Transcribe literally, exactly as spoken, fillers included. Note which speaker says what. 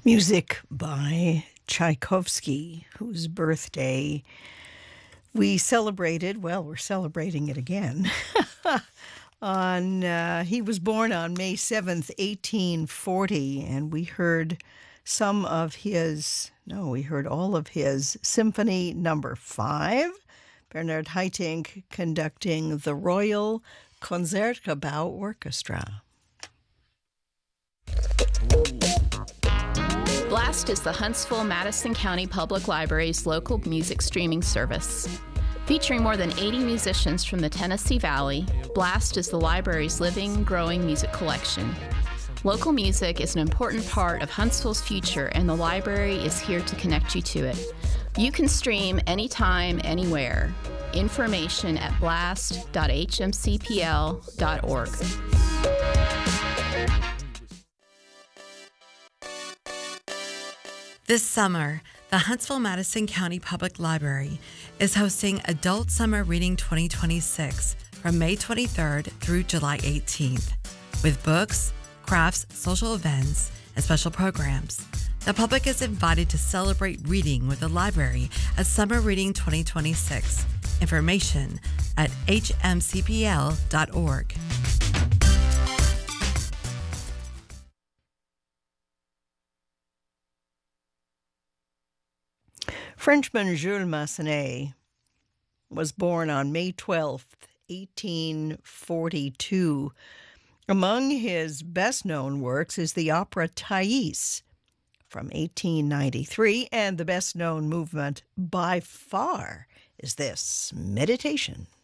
Speaker 1: Music by Tchaikovsky, whose birthday we celebrated, well, we're celebrating it again. on uh, He was born on May seventh, eighteen forty, and we heard some of his, no, we heard all of his Symphony Number Five. Bernard Haitink conducting the Royal Concertgebouw Orchestra.
Speaker 2: Blast is the Huntsville-Madison County Public Library's local music streaming service. Featuring more than eighty musicians from the Tennessee Valley, Blast is the library's living, growing music collection. Local music is an important part of Huntsville's future, and the library is here to connect you to it. You can stream anytime, anywhere. Information at blast dot h m c p l dot org.
Speaker 3: This summer, the Huntsville-Madison County Public Library is hosting Adult Summer Reading twenty twenty-six from May twenty-third through July eighteenth. With books, crafts, social events, and special programs, the public is invited to celebrate reading with the library at Summer Reading twenty twenty-six. Information at h m c p l dot org.
Speaker 1: Frenchman Jules Massenet was born on May twelfth, eighteen forty-two. Among his best-known works is the opera Thais from eighteen ninety-three, and the best-known movement by far is this, Meditation.